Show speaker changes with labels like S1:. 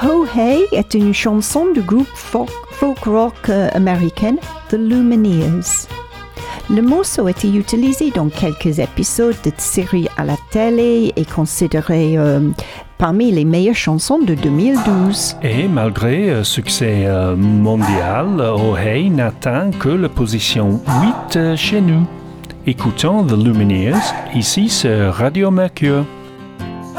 S1: Oh Hey est une chanson du groupe folk rock américain The Lumineers. Le morceau a été utilisé dans quelques épisodes de séries à la télé et considéré parmi les meilleures chansons de 2012.
S2: Et malgré un succès mondial, Oh Hey n'atteint que la position 8 chez nous. Écoutons The Lumineers, ici sur Radio Mercure.